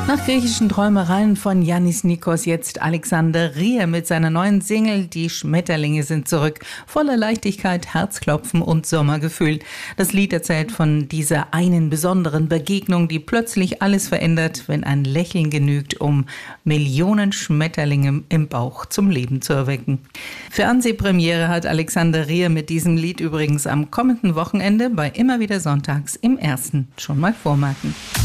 Nach griechischen Träumereien von Yannis Nikos jetzt Alexander Ria mit seiner neuen Single Die Schmetterlinge sind zurück. Voller Leichtigkeit, Herzklopfen und Sommergefühl. Das Lied erzählt von dieser einen besonderen Begegnung, die plötzlich alles verändert, wenn ein Lächeln genügt, um Millionen Schmetterlinge im Bauch zum Leben zu erwecken. Fernsehpremiere hat Alexander Ria mit diesem Lied übrigens am kommenden Wochenende bei Immer wieder sonntags im Ersten. Schon mal vormerken.